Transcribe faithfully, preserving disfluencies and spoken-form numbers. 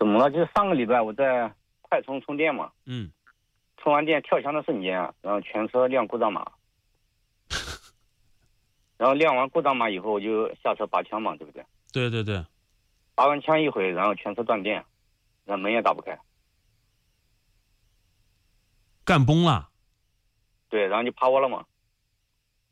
怎么了？就是上个礼拜我在快充充电嘛， 嗯， 充完电跳枪的瞬间啊，然后全车亮故障码，然后亮完故障码以后，我就下车拔枪嘛，对不对？ 对对对， 拔完枪一回，然后全车断电，然后门也打不开， 干崩了。 对，然后就趴窝了嘛。